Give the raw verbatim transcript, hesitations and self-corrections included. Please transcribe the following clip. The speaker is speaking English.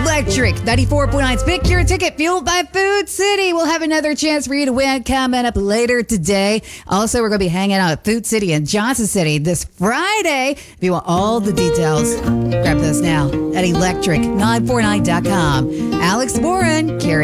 Electric ninety-four point nine. Pick your ticket, fueled by Food City. We'll have another chance for you to win coming up later today. Also, we're going to be hanging out at Food City in Johnson City this Friday. If you want all the details, grab those now at electric nine four nine dot com. Alex Warren, Carrie